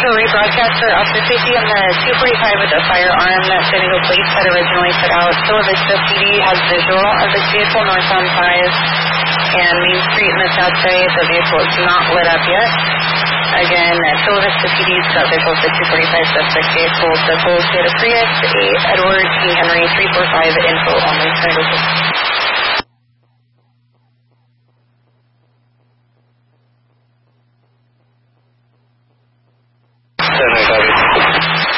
to rebroadcast for officer safety on the 245 with a firearm that San Diego Police had originally put out. Chula Vista PD has visual of this vehicle northbound 5 and Main Street in the south side. The vehicle is not lit up yet. Again, Chula Vista PD's got visual of the 245 suspect vehicle. The Toyota Prius, a Edward T. Henry 345 info only. San Diego Police.